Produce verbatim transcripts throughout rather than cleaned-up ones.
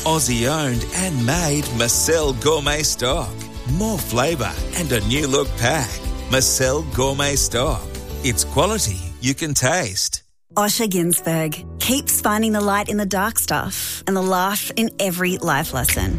Aussie owned and made Marcel Gourmet Stock. More flavour and a new look pack. Marcel Gourmet Stock. It's quality you can taste. Osher Ginsberg keeps finding the light in the dark stuff and the laugh in every life lesson.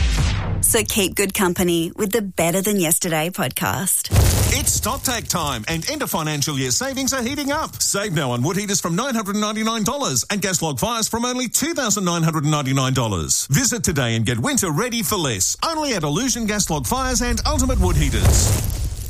So keep good company with the Better Than Yesterday podcast. It's StockTac time and end of financial year savings are heating up. Save now on wood heaters from nine hundred ninety-nine dollars and gas log fires from only two thousand nine hundred ninety-nine dollars. Visit today and get winter ready for less. Only at Illusion Gas Log Fires and Ultimate Wood Heaters.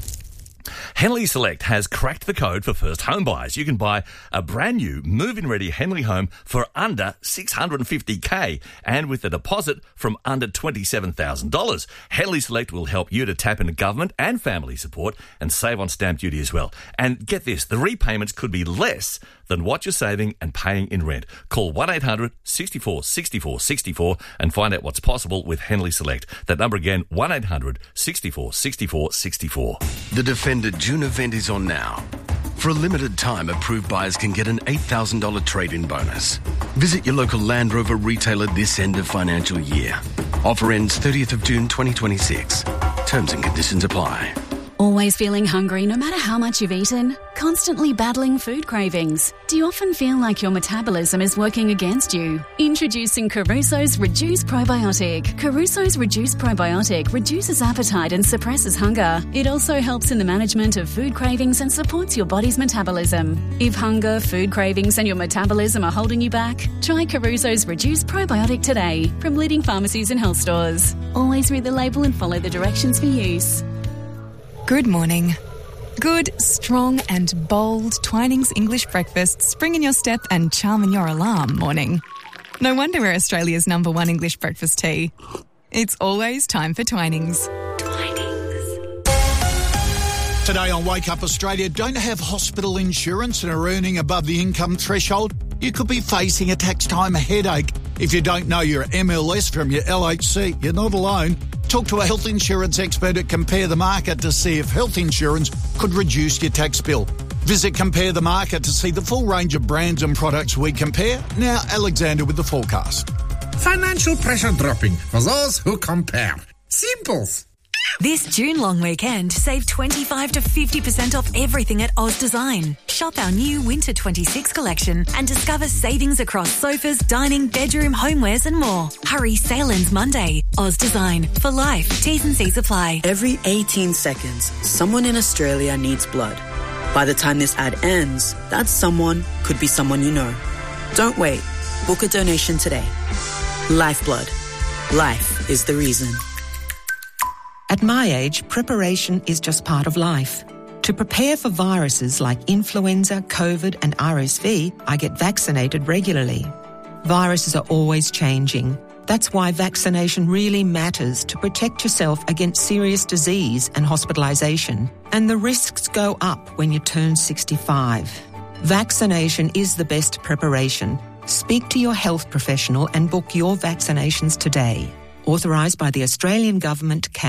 Henley Select has cracked the code for first home buyers. You can buy a brand new move-in ready Henley home for under six hundred fifty thousand dollars and with a deposit from under twenty-seven thousand dollars. Henley Select will help you to tap into government and family support and save on stamp duty as well. And get this, the repayments could be less than what you're saving and paying in rent. Call one eight hundred sixty-four sixty-four sixty-four and find out what's possible with Henley Select. That number again, one eight hundred sixty-four sixty-four sixty-four. The Defender June event is on now. For a limited time, approved buyers can get an eight thousand dollars trade-in bonus. Visit your local Land Rover retailer this end of financial year. Offer ends thirtieth of June twenty twenty-six. Terms and conditions apply. Always feeling hungry no matter how much you've eaten? Constantly battling food cravings? Do you often feel like your metabolism is working against you? Introducing Caruso's Reduce Probiotic. Caruso's Reduce Probiotic reduces appetite and suppresses hunger. It also helps in the management of food cravings and supports your body's metabolism. If hunger, food cravings and your metabolism are holding you back, try Caruso's Reduce Probiotic today from leading pharmacies and health stores. Always read the label and follow the directions for use. Good morning. Good, strong and bold Twinings English breakfast spring in your step and charm in your alarm morning. No wonder we're Australia's number one English breakfast tea. It's always time for Twinings. Twinings. Today on Wake Up Australia, don't have hospital insurance and are earning above the income threshold? You could be facing a tax time headache. If you don't know your M L S from your L H C, you're not alone. Talk to a health insurance expert at Compare the Market to see if health insurance could reduce your tax bill. Visit Compare the Market to see the full range of brands and products we compare. Now, Alexander with the forecast. Financial pressure dropping for those who compare. Simples. This June long weekend, save twenty-five to fifty percent off everything at Oz Design. Shop our new Winter twenty-six collection and discover savings across sofas, dining, bedroom, homewares and more. Hurry, sale ends Monday. Oz Design. For life. T's and C's apply. Every eighteen seconds, someone in Australia needs blood. By the time this ad ends, that someone could be someone you know. Don't wait. Book a donation today. Lifeblood. Life is the reason. At my age, preparation is just part of life. To prepare for viruses like influenza, COVID and R S V, I get vaccinated regularly. Viruses are always changing. That's why vaccination really matters to protect yourself against serious disease and hospitalisation. And the risks go up when you turn sixty-five. Vaccination is the best preparation. Speak to your health professional and book your vaccinations today. Authorised by the Australian Government.